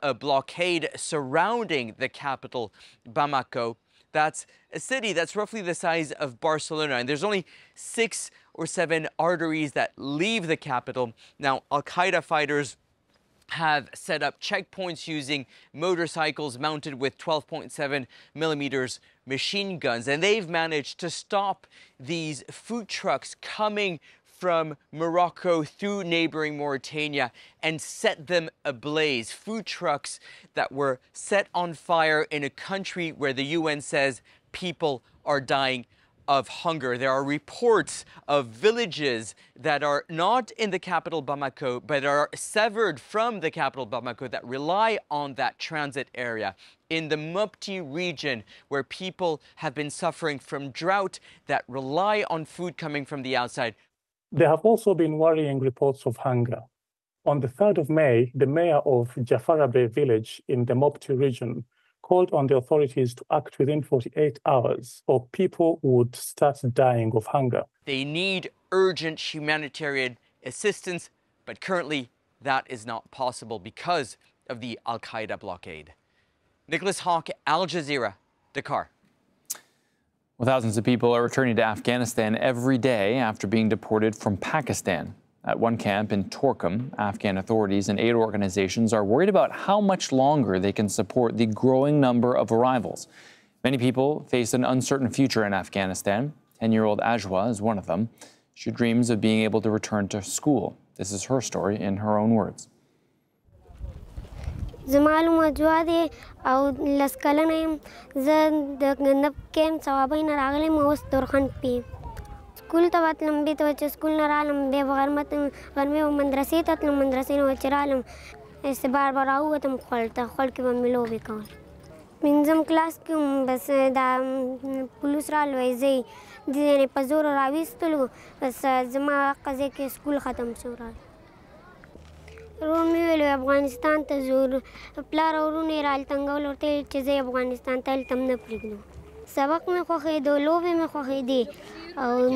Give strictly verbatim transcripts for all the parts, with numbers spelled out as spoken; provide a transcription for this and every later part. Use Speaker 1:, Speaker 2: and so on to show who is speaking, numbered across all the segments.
Speaker 1: a blockade surrounding the capital, Bamako. That's a city that's roughly the size of Barcelona, and there's only six or seven arteries that leave the capital. Now, Al-Qaeda fighters have set up checkpoints using motorcycles mounted with twelve point seven millimeters machine guns, and they've managed to stop these food trucks coming from Morocco through neighboring Mauritania and set them ablaze. Food trucks that were set on fire in a country where the U N says people are dying of hunger. There are reports of villages that are not in the capital Bamako, but are severed from the capital Bamako, that rely on that transit area in the Mopti region, where people have been suffering from drought, that rely on food coming from the outside.
Speaker 2: There have also been worrying reports of hunger. On the third of May, the mayor of Jafarabe village in the Mopti region called on the authorities to act within forty-eight hours, or people would start dying of hunger.
Speaker 1: They need urgent humanitarian assistance, but currently that is not possible because of the Al-Qaeda blockade. Nicholas Hawk, Al Jazeera, Dakar.
Speaker 3: Well, thousands of people are returning to Afghanistan every day after being deported from Pakistan. At one camp in Torkham, Afghan authorities and aid organizations are worried about how much longer they can support the growing number of arrivals. Many people face an uncertain future in Afghanistan. ten-year-old Ajwa is one of them. She dreams of being able to return to school. This is her story in her own words.
Speaker 4: School तवातलम भी तो बच्चे school न रालम बेवगार मत घर में वो मदरसे ततलम मदरसे न बच्चे रालम ऐसे बार बार आऊँ तो मुखलता खल के बम मिलो भी कौन मिंजम क्लास क्यों बस दा पुलिस राल वैसे जिन्हें पजोर राविस तो लो बस जमा कज़े के स्कूल ख़त्म शोरा रोमी वेलो अफ़गानिस्तान तज़ूर प्लार और उन्हें राल तंगावल और तेल चीज़ें अफ़गानिस्तान तल तमने प्रिगनो सबक में खोखे दो लोबे में खोखे दे और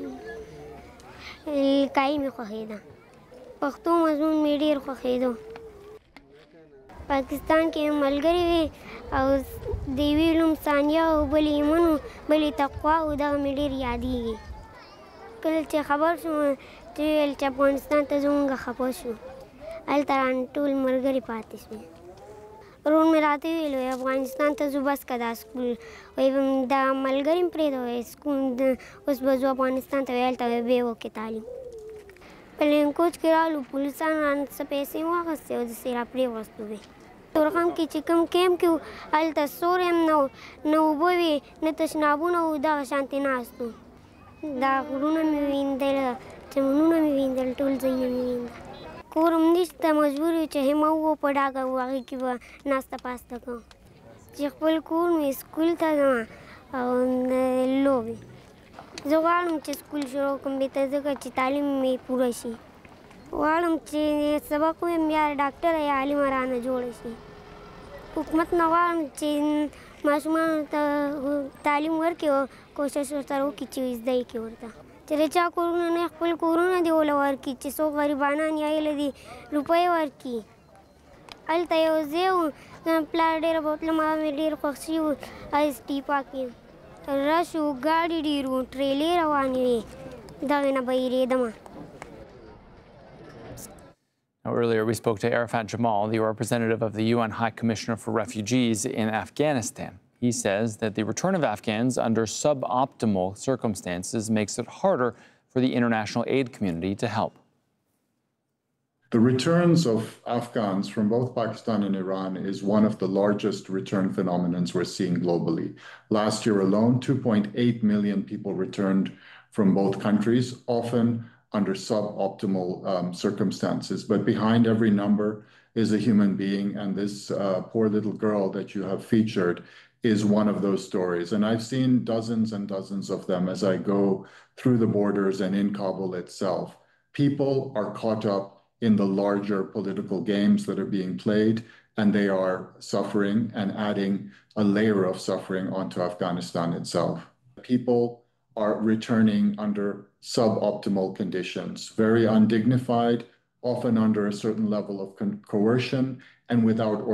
Speaker 4: काई में खोखेदा पख्तो मजमून में ढेर खोखेदो पाकिस्तान के मलगरी वे और देवी लुम सानिया और बली इमनु बली तक़वा उदा में ढेर यादी गई कल चे खबर शु तेल चे अफ़गानिस्तान तज़ूंगा खबर शु अल तरान टूल मलगरी पातिस में रोन में राते हुए लो अफ़गानिस्तान तज़ू बस का दा स्कूल वही दा मलगरी में प्रेद हो स्कूल उस बजू अफ़गानिस्तान तवेल तवे बेवो के तालीम पहले कुछ किरालू पुलिसान रान से पैसे हुआ कसते हो जिससे रापरे वस्तु भी तो रकम की चिकम केम क्यों अल तस्सोर हम नौ नौ बोवी न तशनाबू नौ दा शांति नास्तु दा गुरुना में विंदल चमनुना में विंदल टूल ज़िन्ना में विंदल कोरम निश्ता मजबूरी चाहे मऊ पढ़ा का हुआ कि वह नाश्ता पास्ता का चिकपल कोर में स्कूल था ना और लोग जो वालम चे स्कूल शुरू कम बेहतर जगह चे तालीम में पूरा शी वालम चे सबक में यार डॉक्टर है आलिम राना जोड़े शी हुकूमत न वालम चे मासूमान तालीम वर्क कोशिश होता रो कि चीज़ दे के होता चरेचा कोरोना ने खपल कोरोना दे ओला वर की चिसो गरीबाना न्याय लदी रुपए वर की अल तयो जेउ प्लाडेर बोतल मा में डेर पक्षी आइस टीपा की रशु गाड़ी डीरू ट्रेलर वानी दागना बैरे दमा.
Speaker 3: Now, earlier we spoke to Arafat Jamal, the representative of the U N High Commissioner for Refugees in Afghanistan. He says that the return of Afghans under suboptimal circumstances makes it harder for the international aid community to help.
Speaker 5: The returns of Afghans from both Pakistan and Iran is one of the largest return phenomena we're seeing globally. Last year alone, two point eight million people returned from both countries, often under suboptimal um, circumstances. But behind every number is a human being, and this uh, poor little girl that you have featured is one of those stories. And I've seen dozens and dozens of them as I go through the borders and in Kabul itself. People are caught up in the larger political games that are being played, and they are suffering and adding a layer of suffering onto Afghanistan itself. People are returning under suboptimal conditions, very undignified, often under a certain level of coercion and without